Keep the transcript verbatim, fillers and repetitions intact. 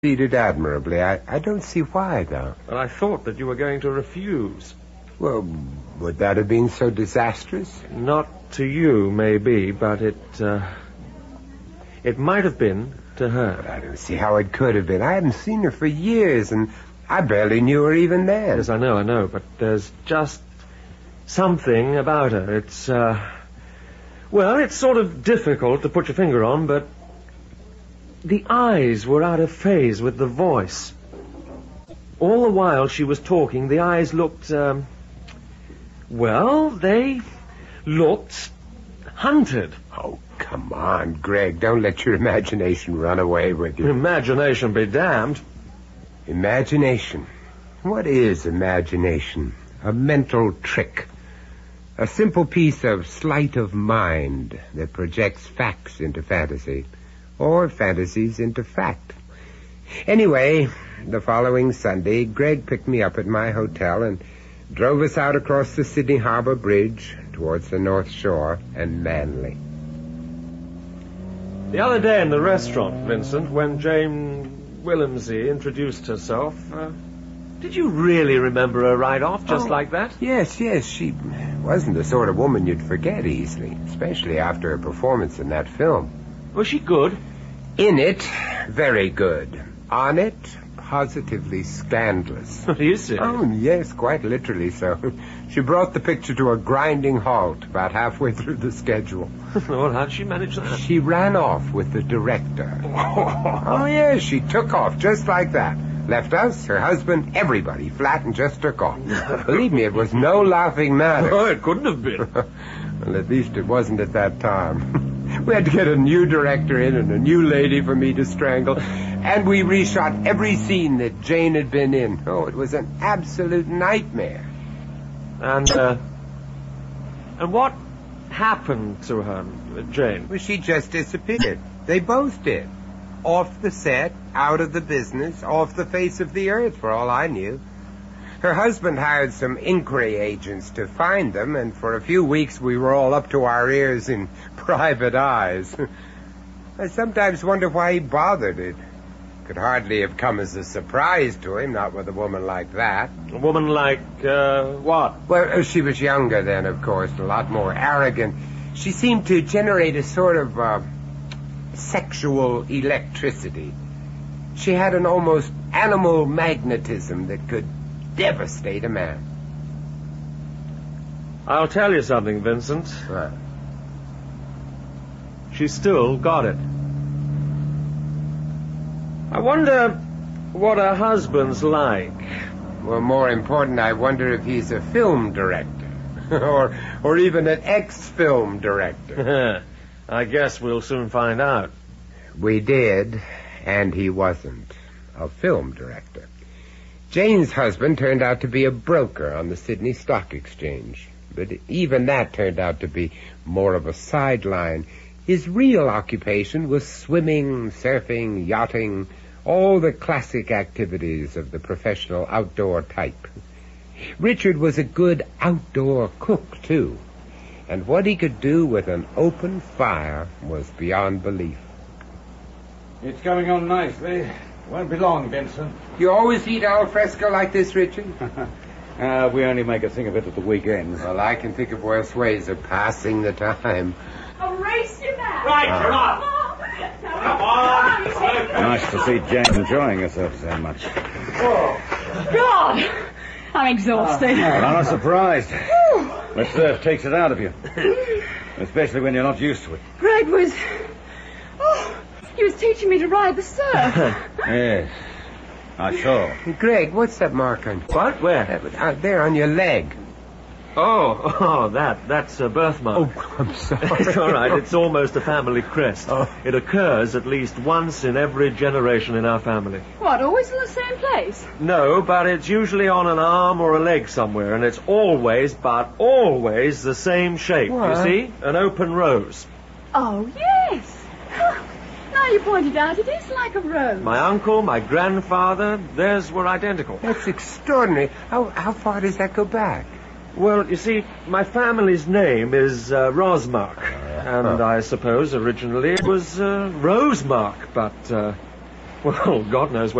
succeeded admirably. I, I don't see why, though. Well, I thought that you were going to refuse. Well, would that have been so disastrous? Not to you, maybe, but it, uh, it might have been to her. But I don't see how it could have been. I hadn't seen her for years, and I barely knew her even then. Yes, I know, I know, but there's just something about her. It's, uh, well, it's sort of difficult to put your finger on, but the eyes were out of phase with the voice. All the while she was talking, the eyes looked, um, well, they looked hunted. Oh, come on, Greg. Don't let your imagination run away with you. Imagination be damned. Imagination. What is imagination? A mental trick. A simple piece of sleight of mind that projects facts into fantasy, or fantasies into fact. Anyway, the following Sunday, Greg picked me up at my hotel and drove us out across the Sydney Harbor Bridge towards the North Shore and Manly. The other day in the restaurant, Vincent, when Jane Willemsey introduced herself, uh, did you really remember her right off, just oh, like that? Yes, yes. She wasn't the sort of woman you'd forget easily, especially after her performance in that film. Was she good? In it, very good. On it, positively scandalous. Are you serious? Oh, yes, quite literally so. She brought the picture to a grinding halt about halfway through the schedule. Well, how'd she manage that? She ran off with the director. Oh, yes, she took off just like that. Left us, her husband, everybody flat and just took off. Believe me, it was no laughing matter. Oh, it couldn't have been. Well, at least it wasn't at that time. We had to get a new director in and a new lady for me to strangle. And we reshot every scene that Jane had been in. Oh, it was an absolute nightmare. And, uh... And what happened to her, Jane? Well, she just disappeared. They both did. Off the set, out of the business, off the face of the earth, for all I knew. Her husband hired some inquiry agents to find them, and for a few weeks we were all up to our ears in private eyes. I sometimes wonder why he bothered. It could hardly have come as a surprise to him, not with a woman like that. A woman like, uh, what? Well, she was younger then, of course, a lot more arrogant. She seemed to generate a sort of, uh, sexual electricity. She had an almost animal magnetism that could devastate a man. I'll tell you something, Vincent. What? She still got it. I wonder what her husband's like. Well, more important, I wonder if he's a film director. or or even an ex-film director. I guess we'll soon find out. We did, and he wasn't a film director. Jane's husband turned out to be a broker on the Sydney Stock Exchange. But even that turned out to be more of a sideline. His real occupation was swimming, surfing, yachting, all the classic activities of the professional outdoor type. Richard was a good outdoor cook, too. And what he could do with an open fire was beyond belief. It's coming on nicely. Won't be long, Vincent. You always eat al fresco like this, Richard? uh, we only make a thing of it at the weekends. Well, I can think of worse ways of passing the time. A race you back. Right, you're off. Come on. Nice to see Jane enjoying herself so much. God, I'm exhausted. Well, I'm not surprised. The surf takes it out of you. Especially when you're not used to it. Greg was... Oh, he was teaching me to ride the surf. Yes, I saw. Greg, what's that mark on? What? Where? Uh, uh, there, on your leg. Oh, oh, that. That's a birthmark. Oh, I'm sorry. It's all right. It's almost a family crest. Oh. It occurs at least once in every generation in our family. What, always in the same place? No, but it's usually on an arm or a leg somewhere, and it's always, but always, the same shape. What? You see? An open rose. Oh, yes. Now you pointed out, it is like a rose. My uncle, my grandfather, theirs were identical. That's extraordinary. How, how far does that go back? Well, you see, my family's name is uh, Rosmark, and oh. I suppose originally it was uh, Rosemark, but uh, Well, God knows